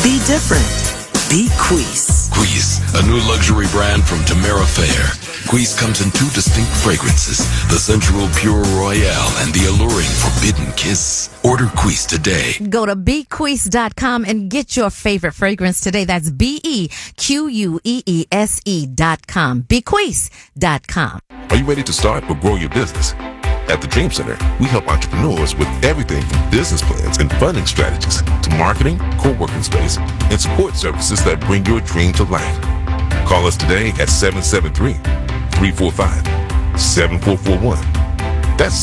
Be different. Be Queese. Queese, a new luxury brand from Tamara Fair. Queese comes in two distinct fragrances, the sensual Pure Royale and the alluring Forbidden Kiss. Order Queese today. Go to bequeese.com and get your favorite fragrance today. That's BEQUEESE.com. Bequeeze.com. Are you ready to start or grow your business? At the Dream Center, we help entrepreneurs with everything from business plans and funding strategies to marketing, co-working space, and support services that bring your dream to life. Call us today at 773-345-7441. That's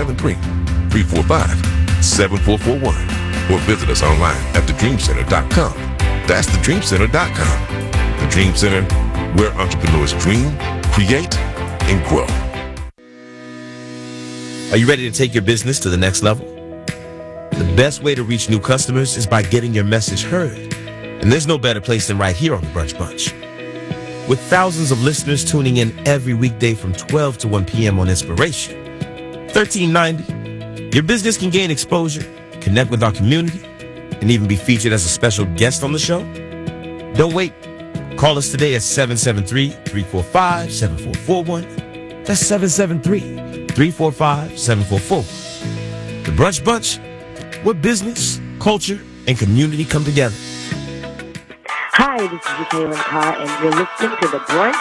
773-345-7441. Or visit us online at thedreamcenter.com. That's thedreamcenter.com. The Dream Center, where entrepreneurs dream, create, and grow. Are you ready to take your business to the next level? The best way to reach new customers is by getting your message heard. And there's no better place than right here on the Brunch Bunch. With thousands of listeners tuning in every weekday from 12 to 1 p.m. on Inspiration 1390, your business can gain exposure, connect with our community, and even be featured as a special guest on the show. Don't wait. Call us today at 773-345-7441. That's 773-345-7441. The Brunch Bunch, where business, culture, and community come together. Hi, this is Kaylin Carr, and you're listening to The Brunch